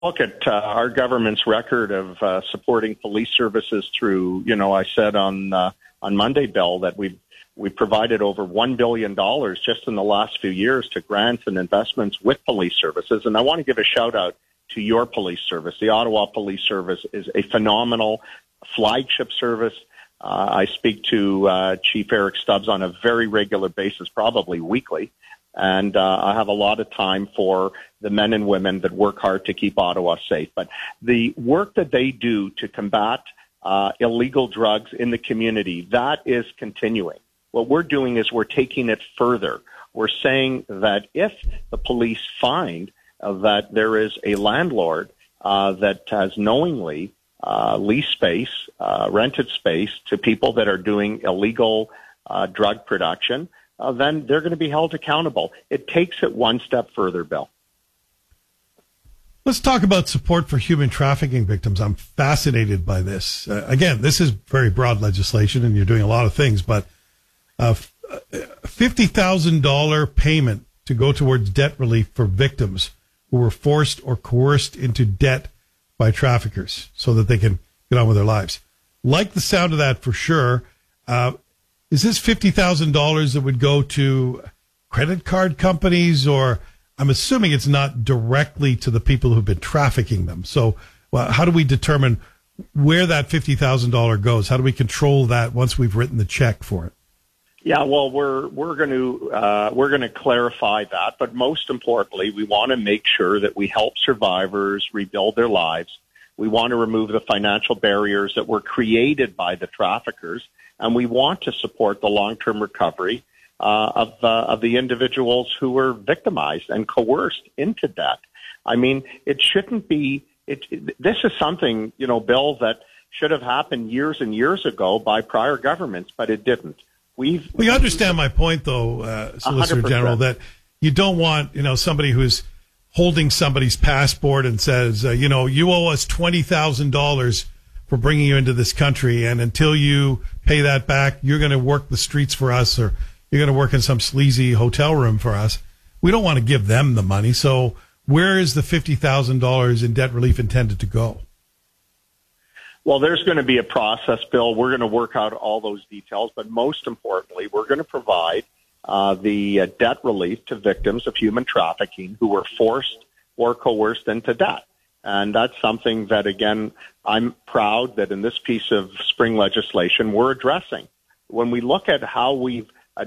Look at our government's record of supporting police services through, I said on Monday, Bill, that we provided over $1 billion just in the last few years to grants and investments with police services. And I want to give a shout out to your police service. The Ottawa Police Service is a phenomenal flagship service. I speak to Chief Eric Stubbs on a very regular basis, probably weekly. And I have a lot of time for the men and women that work hard to keep Ottawa safe. But the work that they do to combat illegal drugs in the community, that is continuing. What we're doing is we're taking it further. We're saying that if the police find that there is a landlord that has knowingly leased space, rented space to people that are doing illegal drug production, then they're going to be held accountable. It takes it one step further, Bill. Let's talk about support for human trafficking victims. I'm fascinated by this. Again, this is very broad legislation, and you're doing a lot of things, but $50,000 payment to go towards debt relief for victims who were forced or coerced into debt by traffickers so that they can get on with their lives. Like the sound of that for sure. Is this $50,000 that would go to credit card companies, or I'm assuming it's not directly to the people who've been trafficking them? So how do we determine where that $50,000 goes? How do we control that once we've written the check for it? Yeah, well, we're going to clarify that, but most importantly, we want to make sure that we help survivors rebuild their lives. We want to remove the financial barriers that were created by the traffickers, and we want to support the long-term recovery of the individuals who were victimized and coerced into debt. I mean, it shouldn't be. This is something, Bill, that should have happened years and years ago by prior governments, but it didn't. We understand my point, though, Solicitor 100%. General, that you don't want, somebody who's holding somebody's passport and says, you owe us $20,000 for bringing you into this country, and until you pay that back, you're going to work the streets for us, or you're going to work in some sleazy hotel room for us. We don't want to give them the money. So where is the $50,000 in debt relief intended to go? Well, there's going to be a process, Bill. We're going to work out all those details, but most importantly, we're going to provide the debt relief to victims of human trafficking who were forced or coerced into debt. And that's something that, again, I'm proud that in this piece of spring legislation we're addressing. When we look at how we've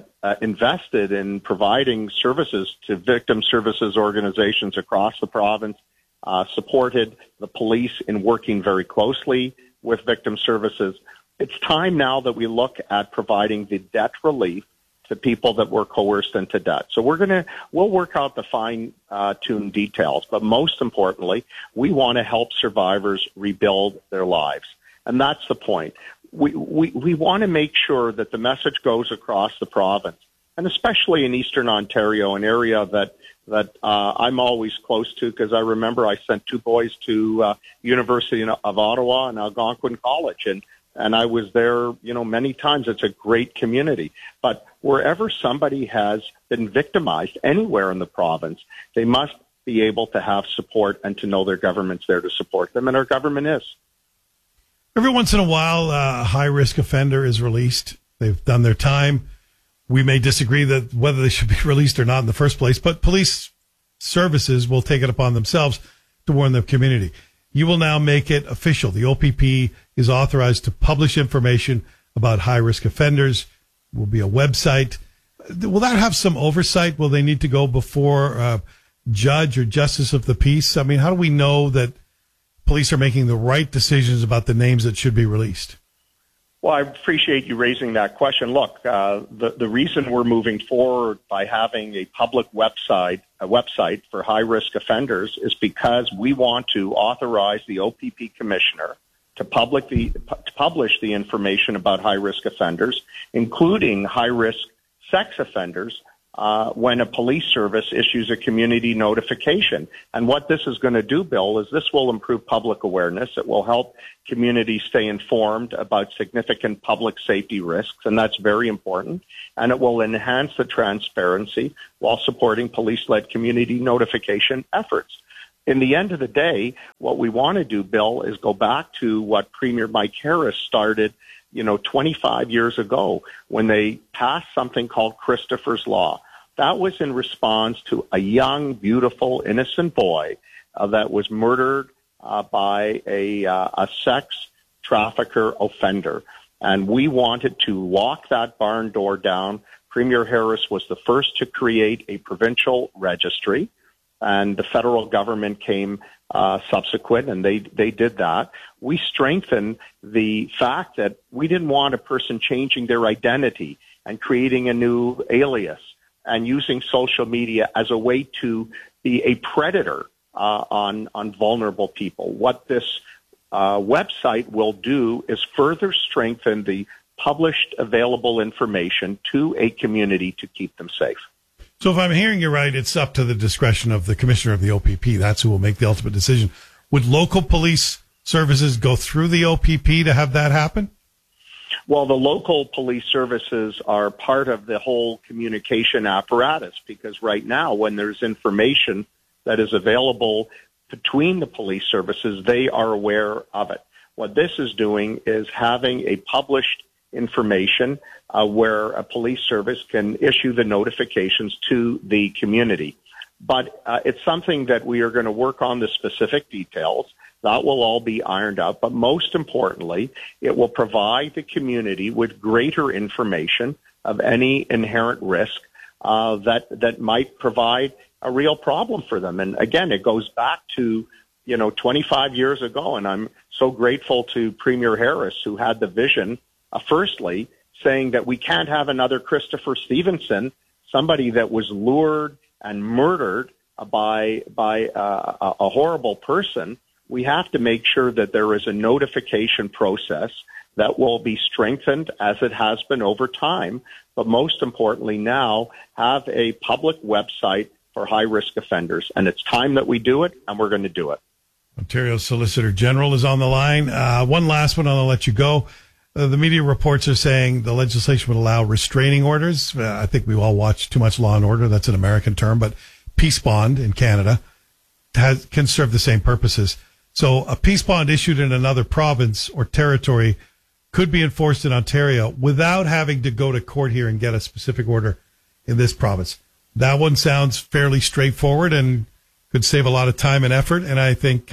invested in providing services to victim services organizations across the province, supported the police in working very closely with victim services, it's time now that we look at providing the debt relief to people that were coerced into debt. So we'll work out the fine-tuned details, but most importantly, we want to help survivors rebuild their lives. And that's the point. We want to make sure that the message goes across the province, and especially in Eastern Ontario, an area that I'm always close to, because I remember I sent two boys to University of Ottawa and Algonquin College, and I was there, many times. It's a great community. But wherever somebody has been victimized anywhere in the province, they must be able to have support and to know their government's there to support them, and our government is. Every once in a while, a high-risk offender is released. They've done their time. We may disagree that whether they should be released or not in the first place, but police services will take it upon themselves to warn the community. You will now make it official. The OPP is authorized to publish information about high-risk offenders. Will be a website. Will that have some oversight? Will they need to go before a judge or justice of the peace? I mean, how do we know that police are making the right decisions about the names that should be released? Well, I appreciate you raising that question. Look, the reason we're moving forward by having a public website for high-risk offenders is because we want to authorize the OPP commissioner to publish the information about high-risk offenders, including high-risk sex offenders, when a police service issues a community notification. And what this is going to do, Bill, is this will improve public awareness. It will help communities stay informed about significant public safety risks, and that's very important. And it will enhance the transparency while supporting police-led community notification efforts. in the end of the day, what we want to do, Bill, is go back to what Premier Mike Harris started, 25 years ago when they passed something called Christopher's Law. That was in response to a young, beautiful, innocent boy that was murdered by a sex trafficker offender. And we wanted to lock that barn door down. Premier Harris was the first to create a provincial registry, and the federal government came subsequent, and they did that. We strengthened the fact that we didn't want a person changing their identity and creating a new alias and using social media as a way to be a predator on vulnerable people. What this website will do is further strengthen the published available information to a community to keep them safe. So if I'm hearing you right, it's up to the discretion of the commissioner of the OPP. That's who will make the ultimate decision. Would local police services go through the OPP to have that happen? Well, the local police services are part of the whole communication apparatus, because right now when there's information that is available between the police services, they are aware of it. What this is doing is having a published information where a police service can issue the notifications to the community. But it's something that we are going to work on the specific details. That will all be ironed out. But most importantly, it will provide the community with greater information of any inherent risk that might provide a real problem for them. And again, it goes back to 25 years ago, and I'm so grateful to Premier Harris, who had the vision, firstly, saying that we can't have another Christopher Stevenson, somebody that was lured and murdered by a horrible person. We have to make sure that there is a notification process that will be strengthened as it has been over time, but most importantly now, have a public website for high-risk offenders. And it's time that we do it, and we're going to do it. Ontario Solicitor General is on the line. One last one, and I'll let you go. The media reports are saying the legislation would allow restraining orders. I think we all watch too much Law and Order. That's an American term, but peace bond in Canada can serve the same purposes. So a peace bond issued in another province or territory could be enforced in Ontario without having to go to court here and get a specific order in this province. That one sounds fairly straightforward and could save a lot of time and effort, and I think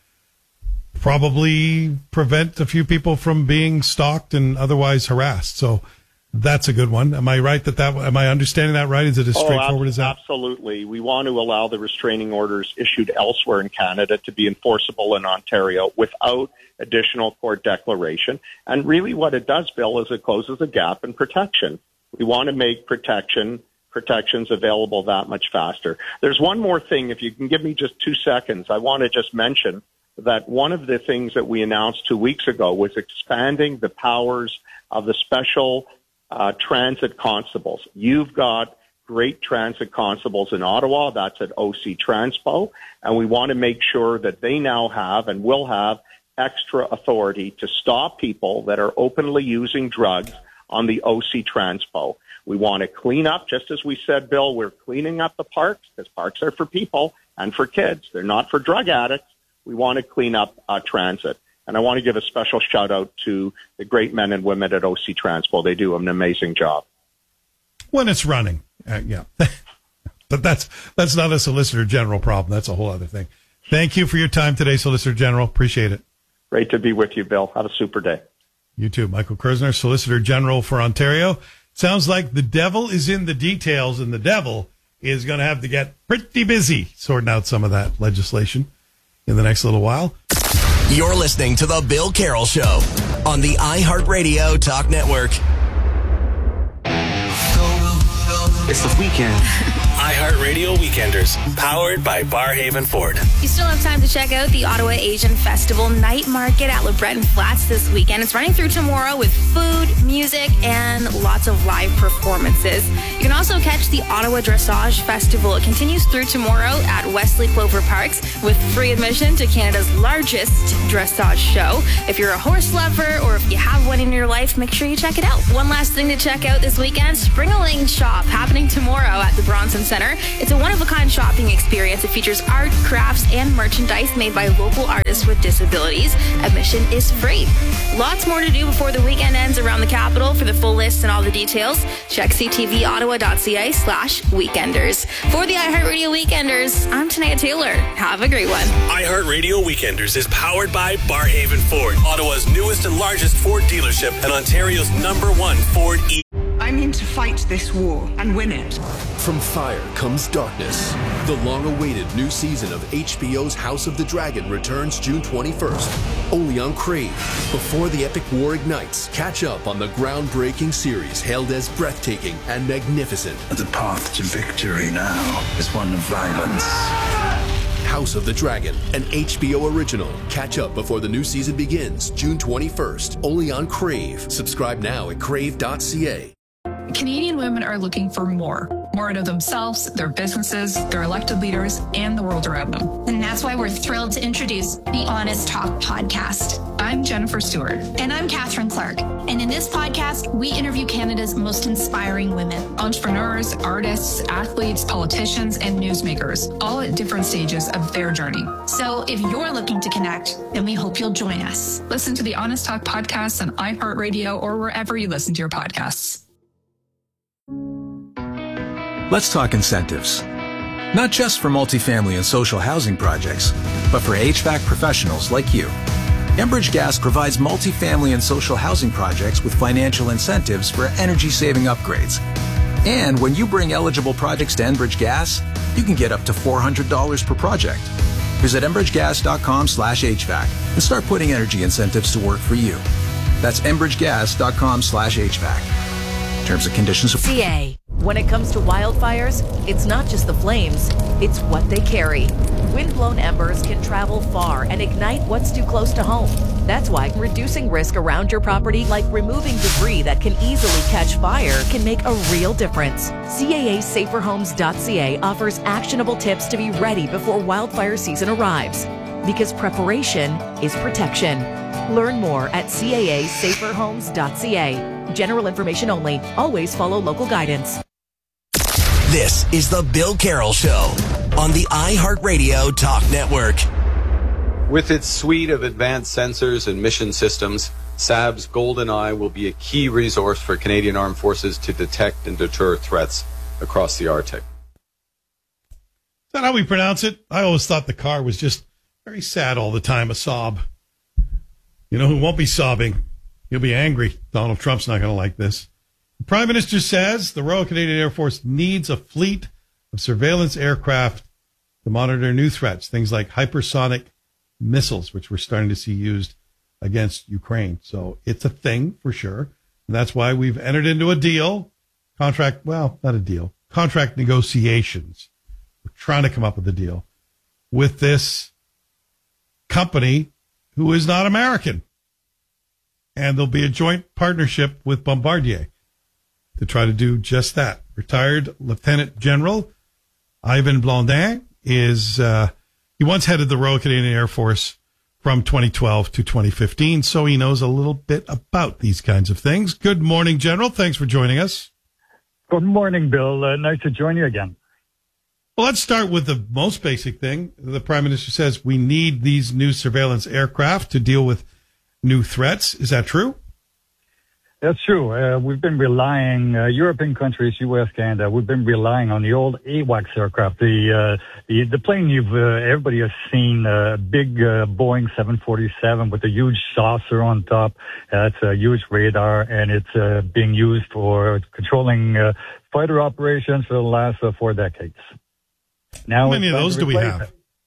probably prevent a few people from being stalked and otherwise harassed. So that's a good one. Am I right am I understanding that right? Is it as straightforward as that? Absolutely. We want to allow the restraining orders issued elsewhere in Canada to be enforceable in Ontario without additional court declaration. And really what it does, Bill, is it closes a gap in protection. We want to make protections available that much faster. There's one more thing. If you can give me just 2 seconds, I want to just mention that one of the things that we announced 2 weeks ago was expanding the powers of the special transit constables. You've got great transit constables in Ottawa. That's at OC Transpo. And we want to make sure that they now have and will have extra authority to stop people that are openly using drugs on the OC Transpo. We want to clean up, just as we said, Bill, we're cleaning up the parks, because parks are for people and for kids. They're not for drug addicts. We want to clean up transit. And I want to give a special shout out to the great men and women at OC Transpo. They do an amazing job. When it's running, yeah. But that's not a Solicitor General problem. That's a whole other thing. Thank you for your time today, Solicitor General. Appreciate it. Great to be with you, Bill. Have a super day. You too. Michael Kerzner, Solicitor General for Ontario. Sounds like the devil is in the details, and the devil is going to have to get pretty busy sorting out some of that legislation in the next little while. You're listening to The Bill Carroll Show on the iHeartRadio Talk Network. It's the weekend. iHeartRadio Weekenders, powered by Barhaven Ford. You still have time to check out the Ottawa Asian Festival Night Market at LeBreton Flats this weekend. It's running through tomorrow with food, music, and lots of live performances. You can also catch the Ottawa Dressage Festival. It continues through tomorrow at Wesley Clover Parks with free admission to Canada's largest dressage show. If you're a horse lover or if you have one in your life, make sure you check it out. One last thing to check out this weekend, Springaling Shop happening tomorrow at the Bronson Center. It's a one-of-a-kind shopping experience. It features art, crafts, and merchandise made by local artists with disabilities. Admission is free. Lots more to do before the weekend ends around the capital. For the full list and all the details, check ctvottawa.ca/weekenders. For the iHeartRadio Weekenders, I'm Tania Taylor. Have a great one. iHeartRadio Weekenders is powered by Barhaven Ford, Ottawa's newest and largest Ford dealership and Ontario's #1 Ford I'm in to fight this war and win it. From fire comes darkness. The long-awaited new season of HBO's House of the Dragon returns June 21st, only on Crave. Before the epic war ignites, catch up on the groundbreaking series hailed as breathtaking and magnificent. The path to victory now is one of violence. House of the Dragon, an HBO original. Catch up before the new season begins June 21st, only on Crave. Subscribe now at crave.ca. Canadian women are looking for more out of themselves, their businesses, their elected leaders, and the world around them. And that's why we're thrilled to introduce the Honest Talk podcast. I'm Jennifer Stewart. And I'm Catherine Clark. And in this podcast, we interview Canada's most inspiring women. Entrepreneurs, artists, athletes, politicians, and newsmakers, all at different stages of their journey. So if you're looking to connect, then we hope you'll join us. Listen to the Honest Talk podcast on iHeartRadio or wherever you listen to your podcasts. Let's talk incentives. Not just for multifamily and social housing projects, but for HVAC professionals like you. Enbridge Gas provides multifamily and social housing projects with financial incentives for energy-saving upgrades. And when you bring eligible projects to Enbridge Gas, you can get up to $400 per project. Visit enbridgegas.com/HVAC and start putting energy incentives to work for you. That's enbridgegas.com/HVAC. Terms and conditions apply. CA. When it comes to wildfires, it's not just the flames, it's what they carry. Wind-blown embers can travel far and ignite what's too close to home. That's why reducing risk around your property, like removing debris that can easily catch fire, can make a real difference. CAA's SaferHomes.ca offers actionable tips to be ready before wildfire season arrives. Because preparation is protection. Learn more at CAASaferHomes.ca. General information only. Always follow local guidance. This is the Bill Carroll Show on the iHeartRadio Talk Network. With its suite of advanced sensors and mission systems, SAB's GoldenEye will be a key resource for Canadian Armed Forces to detect and deter threats across the Arctic. Is that how we pronounce it? I always thought the car was just very sad all the time, a sob. You know who won't be sobbing? He'll be angry. Donald Trump's not going to like this. The Prime Minister says the Royal Canadian Air Force needs a fleet of surveillance aircraft to monitor new threats, things like hypersonic missiles, which we're starting to see used against Ukraine. So it's a thing for sure. And that's why we've entered into a deal, contract negotiations. We're trying to come up with a deal with this company who is not American. And there'll be a joint partnership with Bombardier to try to do just that. Retired Lieutenant General Ivan Blondin is, he once headed the Royal Canadian Air Force from 2012 to 2015, so he knows a little bit about these kinds of things. Good morning, General. Thanks for joining us. Good morning, Bill. Nice to join you again. Well, let's start with the most basic thing. The Prime Minister says we need these new surveillance aircraft to deal with new threats. Is that true? That's true. We've been relying, European countries, U.S., Canada, we've been relying on the old AWACS aircraft. The plane everybody has seen, big Boeing 747 with a huge saucer on top. It's a huge radar, and it's being used for controlling fighter operations for the last 4 decades. Now, how many of those do we have?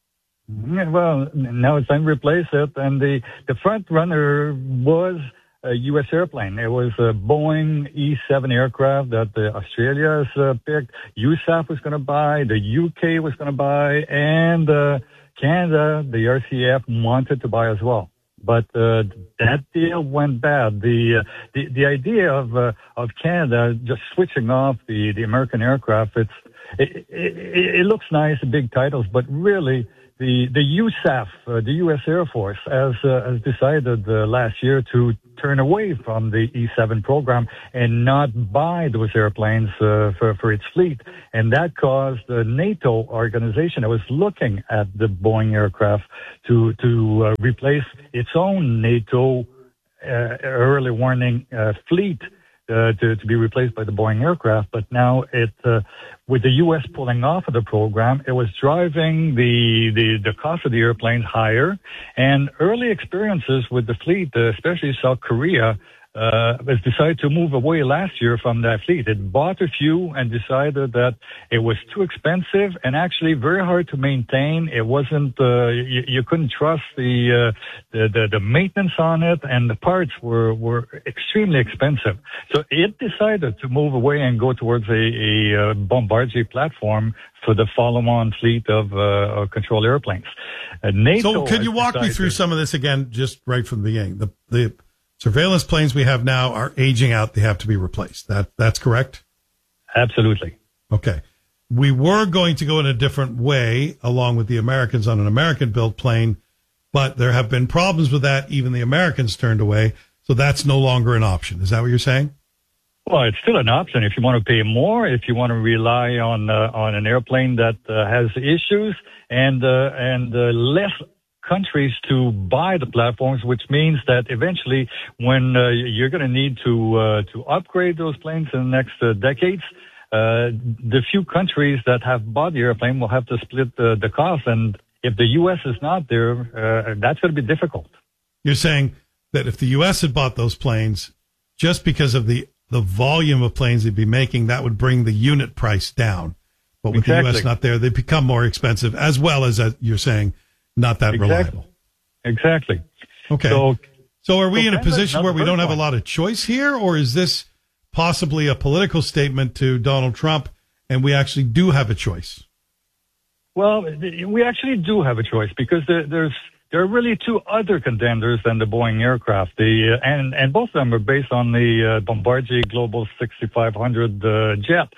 Well, now it's time to replace it, and the front runner was a U.S. airplane. It was a Boeing E-7 aircraft that Australia has picked. USAF was going to buy, the UK was going to buy, and Canada, the RCF, wanted to buy as well. But that deal went bad. The idea of Canada just switching off the American aircraft, it looks nice, big titles, but really the USAF, the U.S. Air Force, has decided last year to turn away from the E-7 program and not buy those airplanes for its fleet. And that caused the NATO organization that was looking at the Boeing aircraft to replace its own NATO early warning fleet to be replaced by the Boeing aircraft. But now with the U.S. pulling off of the program, it was driving the cost of the airplanes higher. And early experiences with the fleet, especially South Korea, has decided to move away last year from that fleet. It bought a few and decided that it was too expensive and actually very hard to maintain. It wasn't, you couldn't trust the maintenance on it, and the parts were extremely expensive. So it decided to move away and go towards a Bombardier platform for the follow-on fleet of control airplanes. NATO so can you walk me through some of this again, just right from the beginning? The surveillance planes we have now are aging out. They have to be replaced. That's correct? Absolutely. Okay. We were going to go in a different way along with the Americans on an American-built plane, but there have been problems with that. Even the Americans turned away. So that's no longer an option. Is that what you're saying? Well, it's still an option if you want to pay more, if you want to rely on an airplane that has issues and less countries to buy the platforms, which means that eventually when you're going to need to upgrade those planes in the next decades, the few countries that have bought the airplane will have to split the cost. And if the U.S. is not there, that's going to be difficult. You're saying that if the U.S. had bought those planes, just because of the volume of planes they'd be making, that would bring the unit price down. But with the U.S. not there, they become more expensive, as well as you're saying, not that reliable. Exactly. Okay. So are we in a position where we don't have a lot of choice here, or is this possibly a political statement to Donald Trump and we actually do have a choice? Well, we actually do have a choice because there are really two other contenders than the Boeing aircraft. And both of them are based on the Bombardier Global 6500 jet.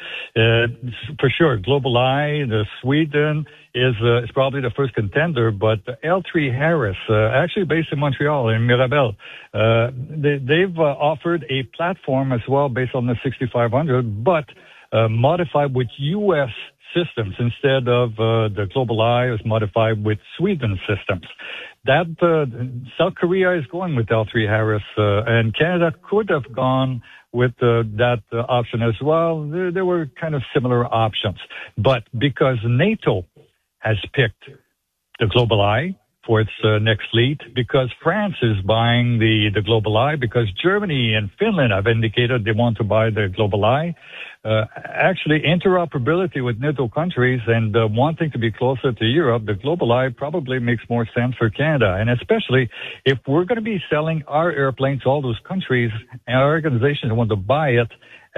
For sure, GlobalEye, the Sweden is probably the first contender, but L3 Harris, actually based in Montreal, in Mirabel, they've offered a platform as well based on the 6500, but modified with U.S. systems instead of the GlobalEye is modified with Sweden systems. That South Korea is going with L3 Harris, and Canada could have gone with that option as well. There were kind of similar options, but because NATO has picked the GlobalEye for its next fleet, because France is buying the GlobalEye, because Germany and Finland have indicated they want to buy the GlobalEye. Actually, interoperability with NATO countries and wanting to be closer to Europe, the GlobalEye probably makes more sense for Canada. And especially if we're going to be selling our airplanes to all those countries and our organizations want to buy it,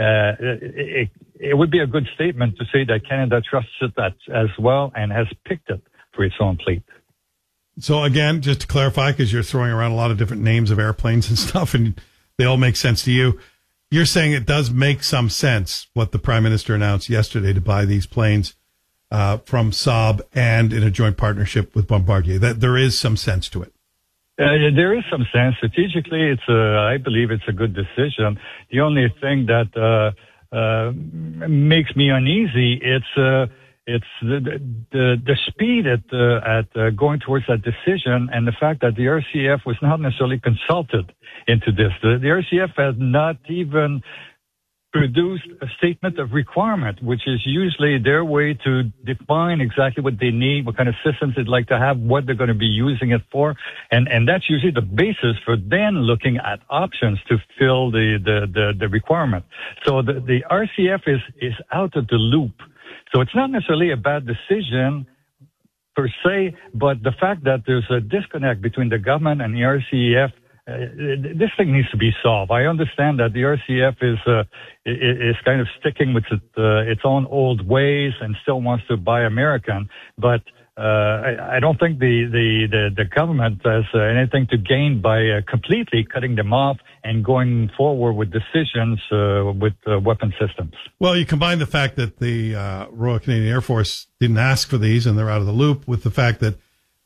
it would be a good statement to say that Canada trusts it as well and has picked it for its own fleet. So again, just to clarify, because you're throwing around a lot of different names of airplanes and stuff, and they all make sense to you, you're saying it does make some sense what the Prime Minister announced yesterday to buy these planes from Saab and in a joint partnership with Bombardier. That there is some sense to it. There is some sense. Strategically, I believe it's a good decision. The only thing that makes me uneasy, it's the speed at going towards that decision, and the fact that the RCF was not necessarily consulted into this. The RCF has not even produced a statement of requirement, which is usually their way to define exactly what they need, what kind of systems they'd like to have, what they're going to be using it for, and that's usually the basis for then looking at options to fill the requirement. So the RCF is out of the loop. So it's not necessarily a bad decision per se, but the fact that there's a disconnect between the government and the RCF, this thing needs to be solved. I understand that the RCF is kind of sticking with its own old ways and still wants to buy American, but I don't think the government has anything to gain by completely cutting them off and going forward with decisions with weapon systems. Well, you combine the fact that the Royal Canadian Air Force didn't ask for these and they're out of the loop with the fact that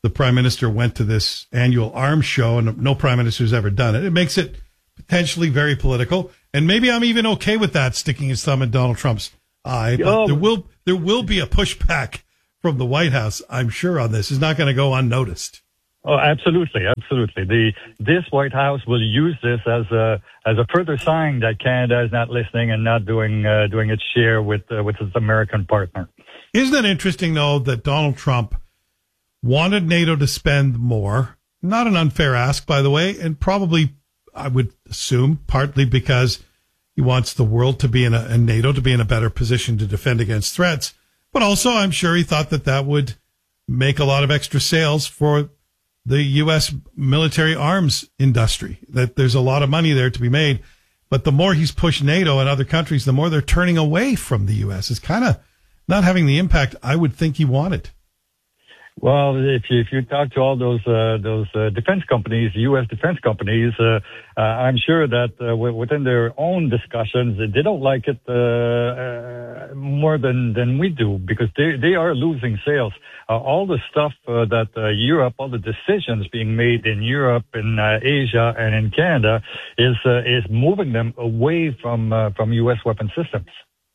the prime minister went to this annual arms show, and no prime minister's ever done it. It makes it potentially very political, and maybe I'm even okay with that, sticking his thumb in Donald Trump's eye. But there will be a pushback from the White House, I'm sure, on this. It's not going to go unnoticed. Oh, absolutely, absolutely. This White House will use this as a further sign that Canada is not listening and not doing its share with its American partner. Isn't it interesting, though, that Donald Trump wanted NATO to spend more? Not an unfair ask, by the way, and probably, I would assume, partly because he wants the world to be in NATO to be in a better position to defend against threats. But also, I'm sure he thought that would make a lot of extra sales for the U.S. military arms industry, that there's a lot of money there to be made. But the more he's pushed NATO and other countries, the more they're turning away from the U.S. It's kind of not having the impact I would think he wanted. Well, if you talk to all those defense companies, U.S. defense companies, I'm sure that within their own discussions, they don't like it more than we do, because they are losing sales. All the stuff that Europe, all the decisions being made in Europe, in Asia, and in Canada is moving them away from U.S. weapon systems.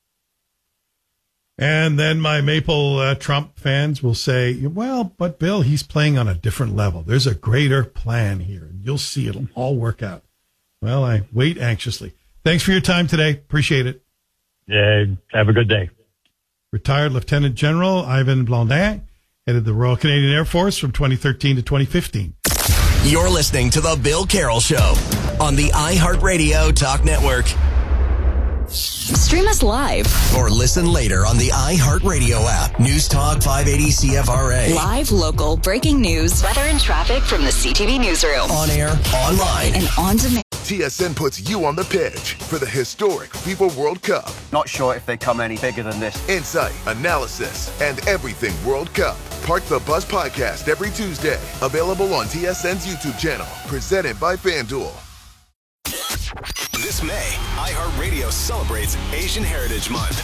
And then my Maple Trump fans will say, well, but Bill, he's playing on a different level. There's a greater plan here, and you'll see it'll all work out. Well, I wait anxiously. Thanks for your time today. Appreciate it. Yeah, have a good day. Retired Lieutenant General Ivan Blondin headed the Royal Canadian Air Force from 2013 to 2015. You're listening to The Bill Carroll Show on the iHeartRadio Talk Network. Stream us live or listen later on the iHeartRadio app. News Talk 580 CFRA. Live, local, breaking news, weather and traffic from the CTV newsroom. On air, online, and on demand. TSN puts you on the pitch for the historic FIFA World Cup. Not sure if they come any bigger than this. Insight, analysis, and everything World Cup. Park the Bus podcast every Tuesday. Available on TSN's YouTube channel. Presented by FanDuel. This May, iHeartRadio celebrates Asian Heritage Month.